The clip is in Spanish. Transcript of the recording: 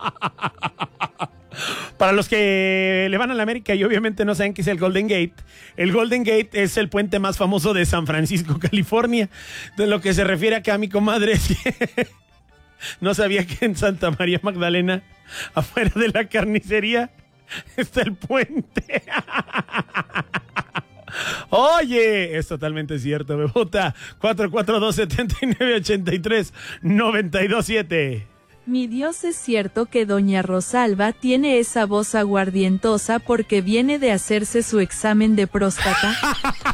Para los que le van a la América y obviamente no saben qué es el Golden Gate, el Golden Gate es el puente más famoso de San Francisco, California. De lo que se refiere acá a mi comadre es que no sabía que en Santa María Magdalena, afuera de la carnicería, está el puente. Oye, es totalmente cierto, Bebota. 442-7983-927. Mi Dios, es cierto que doña Rosalba tiene esa voz aguardientosa porque viene de hacerse su examen de próstata.